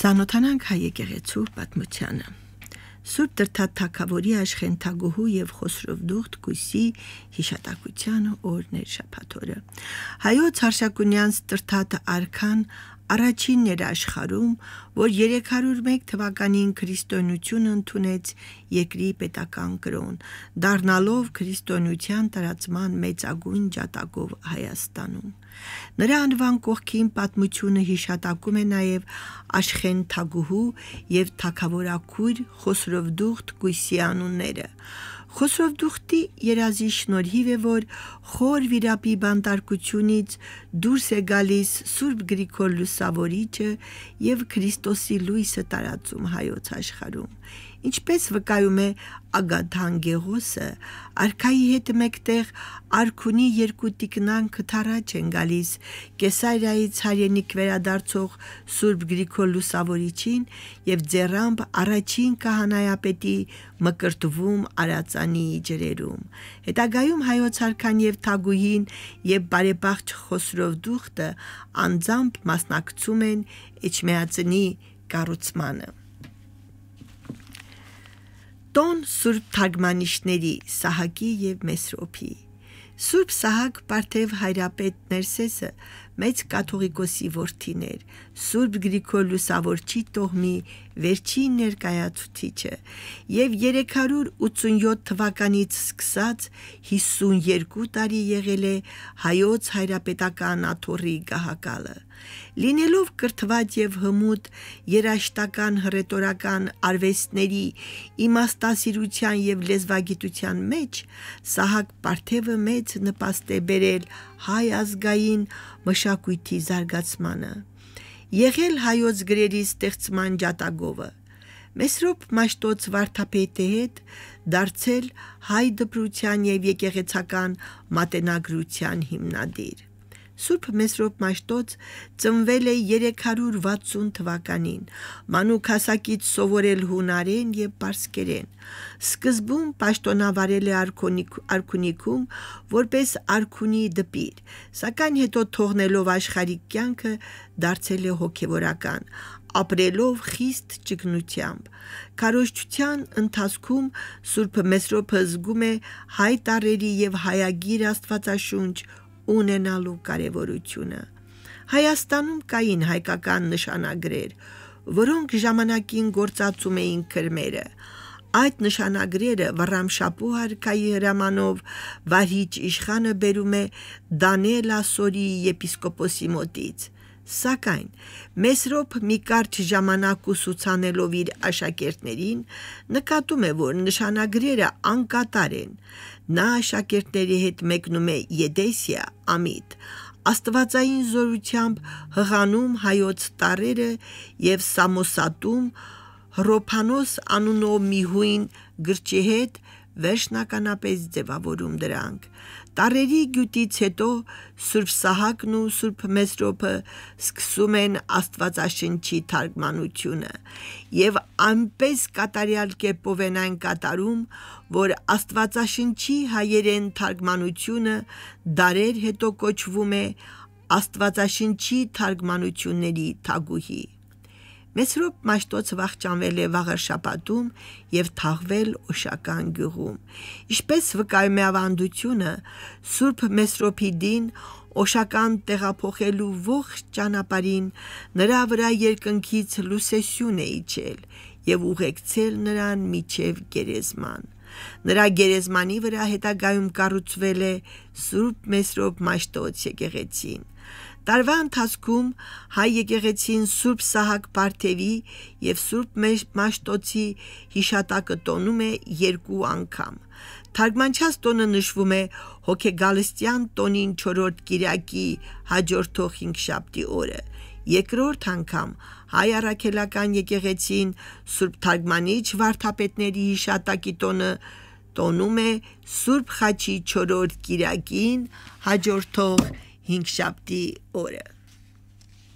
Ծանոթանանք հայ եկեղեցու պատմությանը։ Սուրբ Տրդատ թագավորի Աշխենթագուհու և Խոսրով Դուխտ կույսի հիշատակության օրն էր շաբաթ օրը։ Հայոց Հարշակունյանց Տրդատը արքան առաջինն էր աշխարհում, որ 301 թվականին քրիստոնեություն ընդունեց երկրի պետական կրոն, դառնալով քրիստոնեության տարածման մեծագույն ջատագով Հայաստանում։ Նրա անվան կողքին պատմությունը հիշատակում է նաև Աշխենթագուհու և թագավորաքույր Խոսրով Դուխտ կույսի անունները։ Խոսրով Դուխտի երազի շնորհիվ է, որ խոր վիրապի բանտարկությունից դուրս է գալիս Սուրբ Գրիգոր Լուսավորիչը և Քրիստոսի լույսը տարածում հայոց աշխարհում։ Ինչպես վկայում է Ագաթան Գեղոսը, արքայի հետ մեկտեղ արքունի երկու տիկնանքը թառաջ են գալիս Կեսարիայից հայրենիք վերադարձող Սուրբ Գրիգոր Լուսավորիչին և ձեռամբ առաջին քահանայապետի մկրտվում Արածանի ջրերում։ Հետագայում հայոց արքան և թագուհին և բարեբախտ Խոսրով Դուխտը անձամբ մասնակցում են Էջմիածնի կառուցմանը։ Տոն Սուրբ թարգմանիչների Սահակի և Մեսրոպի։ Սուրբ Սահակ Պարթև հայրապետ Ներսեսը մեծ կաթողիկոսի որդին էր, Սուրբ Գրիգոր Լուսավորչի տոհմի վերջին ներկայացուցիչը և 387 թվականից սկսած 52 տարի եղել է հայոց հայրապետական աթոռի գահակալը։ Լինելով կրթված և հմուտ երաժշտական հռետորական արվեստների, իմաստասիրության և լեզվագիտության մեջ, Սահակ Պարթևը մեծ նպաստ է բերել հայ ազգային մշակույթի զարգացմանը։ Եղել հայոց գրերի ստեղծման ջատագովը։ Մեսրոպ Մաշտոց վարդապետի հետ դարձել հայ դպրության և եկեղեցական մատենագրության հիմնադիր։ Սուրբ Մեսրոպ Մաշտոց ծնվել է 360 թվականին, մանուկ հասակից սովորել հունարեն և պարսկերեն։ Սկզբում պաշտոնավարել է արքունիքում որպես արքունի դպիր, սակայն հետո թողնելով աշխարհիկ կյանքը դարձել է հոգևորական, ապրելով խիստ ճգնությամբ։ Քարոզչության ընթացքում Սուրբ Մեսրոպը զգում է հայ տառերի և հայագիր Աստվածաշունչ ունենալու կարևորությունը։ Հայաստանում կային հայկական նշանագրեր, որոնք ժամանակին գործածում էին քրմերը։ Այդ նշանագրերը Վռամշապուհ արքայի հրամանով վարիչ իշխանը բերում է Դանիել Ասորիի եպիսկոպոսի մոտից։ Սակայն Մեսրոպ մի կարճ ժամանակ ուսուցանելով իր աշակերտներին, նկատում է, որ նշանագրերը անկատար են։ Նա աշակերտների հետ մեկնում է Եդեսիա, ամիդ, աստվածային զորությամբ հղանում հայոց տառերը և Սամոսատում Հռոփանոս անունով մի հույն գրչի հետ վերջնականապես ձևավորում դրանք։ Տառերի գյուտից հետո Սուրբ Սահակն ու Սուրբ Մեսրոպը սկսում են Աստվածաշնչի թարգմանությունը և այնպես կատարյալ կերպով են այն կատարում, որ Աստվածաշնչի հայերեն թարգմանությունը դարեր հետո կոչվում է Աստվածաշնչի թարգմանությունների թագուհի։ Մեսրոպ Մաշտոցը վախճանվել է Վաղարշապատում և թաղվել Օշական գյուղում։ Ինչպես վկայում է ավանդությունը, Սուրբ Մեսրոպի դին Օշական տեղափոխելու ողջ ճանապարհին նրա վրա երկնքից լուսեսյուն է իջել և ուղեկցել նրան մինչև գերեզման։ Նրա գերեզմանի վրա հետագայում կառուցվել է Սուրբ Մեսրոպ Մաշտոց եկեղեցին։ Տարվա ընթացքում հայ եկեղեցին Սուրբ Սահակ Պարթևի և Սուրբ Մաշտոցի հիշատակը տոնում է 2 անգամ։ Թարգմանչած տոնը նշվում է հոգեգալստյան տոնին 4-րդ կիրակի հաջորդող հինգշաբթի օրը։ Երկրորդ անգամ հայ առաքելական եկեղեցին Սուրբ Թարգմանիչ վարդապետների հիշատակի տոնը տոնում է Սուրբ Խաչի 4-րդ կիրակին հաջորդող հինգշաբթի օրը։